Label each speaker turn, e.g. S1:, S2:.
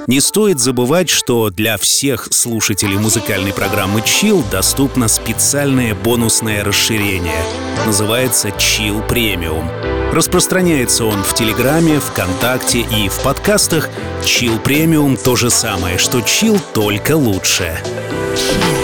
S1: Не стоит забывать, что для всех слушателей музыкальной программы Chill доступно специальное бонусное расширение. Называется Chill Premium. Распространяется он в Телеграме, ВКонтакте и в подкастах. Chill Premium — то же самое, что Chill, только лучше.